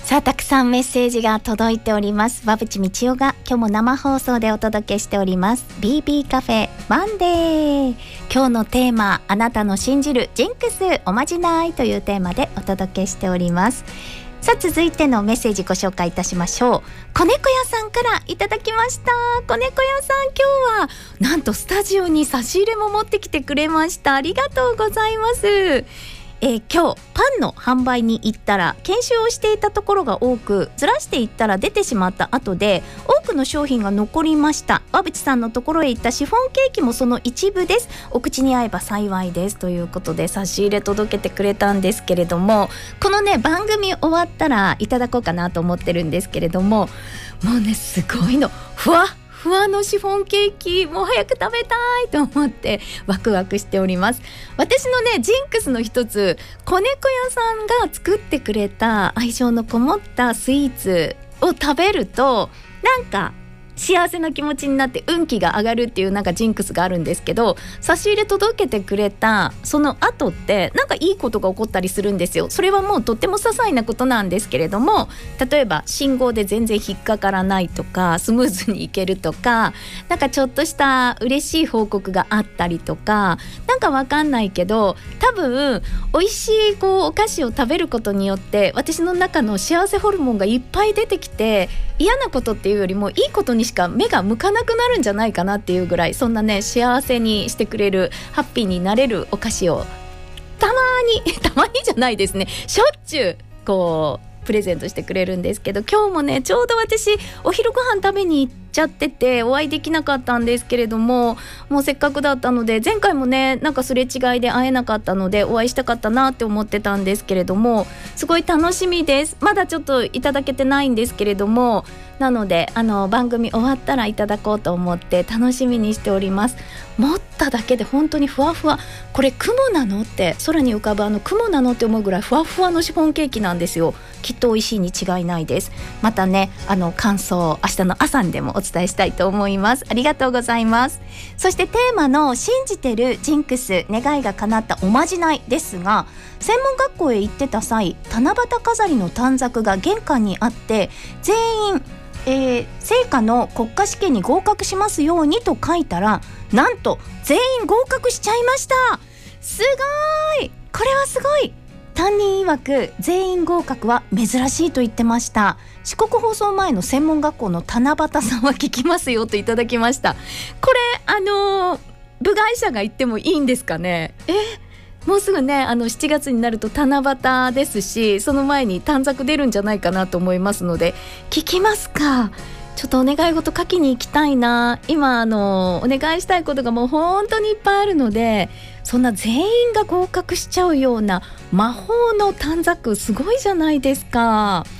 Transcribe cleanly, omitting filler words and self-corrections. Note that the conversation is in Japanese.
さあ、たくさんメッセージが届いております。馬淵道夫が今日も生放送でお届けしております BB カフェマンデー。今日のテーマ、あなたの信じるジンクスおまじないというテーマでお届けしております。さあ、続いてのメッセージご紹介いたしましょう。子猫屋さんからいただきました。子猫屋さん、今日はなんとスタジオに差し入れも持ってきてくれました。ありがとうございます。今日パンの販売に行ったら研修をしていたところが多く、ずらしていったら出てしまった後で多くの商品が残りました。馬淵さんのところへ行ったシフォンケーキもその一部です。お口に合えば幸いですということで差し入れ届けてくれたんですけれども、このね番組終わったらいただこうかなと思ってるんですけれども、もうねすごいの、ふわふわのシフォンケーキ、もう早く食べたいと思ってワクワクしております。私のねジンクスの一つ、子猫屋さんが作ってくれた愛情のこもったスイーツを食べるとなんか幸せな気持ちになって運気が上がるっていうなんかジンクスがあるんですけど、差し入れ届けてくれたその後ってなんかいいことが起こったりするんですよ。それはもうとっても些細なことなんですけれども、例えば信号で全然引っかからないとか、スムーズに行けるとか、なんかちょっとした嬉しい報告があったりとか、なんかわかんないけど多分美味しいお菓子を食べることによって私の中の幸せホルモンがいっぱい出てきて、嫌なことっていうよりもいいことにしか目が向かなくなるんじゃないかなっていうぐらい、そんなね幸せにしてくれる、ハッピーになれるお菓子をたまにじゃないですね、しょっちゅうプレゼントしてくれるんですけど、今日もねちょうど私お昼ご飯食べに行っちゃっててお会いできなかったんですけれども、もうせっかくだったので、前回もねなんかすれ違いで会えなかったのでお会いしたかったなって思ってたんですけれども、すごい楽しみです。まだちょっといただけてないんですけれども、なので番組終わったらいただこうと思って楽しみにしております。持っただけで本当にふわふわ、これ雲なのって、空に浮かぶ雲なのって思うぐらいふわふわのシフォンケーキなんですよ。きっと美味しいに違いないです。またね感想明日の朝にでもお伝えしたいと思います。ありがとうございます。そしてテーマの信じてるジンクス、願いが叶ったおまじないですが、専門学校へ行ってた際、七夕飾りの短冊が玄関にあって、全員成果の国家試験に合格しますようにと書いたら、なんと全員合格しちゃいました。すごい、これはすごい。担任曰く全員合格は珍しいと言ってました。四国放送前の専門学校の七夕さんは聞きますよといただきました。これ部外者が言ってもいいんですかね。もうすぐね7月になると七夕ですし、その前に短冊出るんじゃないかなと思いますので、聞きますか。ちょっとお願い事書きに行きたいな。今お願いしたいことがもう本当にいっぱいあるので、そんな全員が合格しちゃうような魔法の短冊すごいじゃないですか。